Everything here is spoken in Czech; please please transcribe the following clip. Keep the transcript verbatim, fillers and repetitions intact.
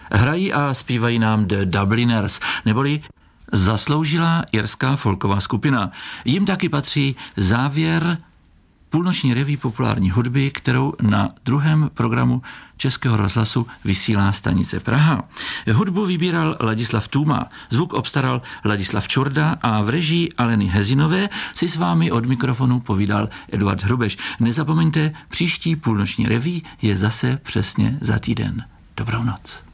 Hrají a zpívají nám The Dubliners, neboli zasloužilá irská folková skupina. Jim taky patří závěr půlnoční reví populární hudby, kterou na druhém programu Českého rozhlasu vysílá stanice Praha. Hudbu vybíral Ladislav Tůma, zvuk obstaral Ladislav Čurda a v režii Aleny Hezinové si s vámi od mikrofonu povídal Eduard Hrubeš. Nezapomeňte, příští půlnoční reví je zase přesně za týden. Dobrou noc.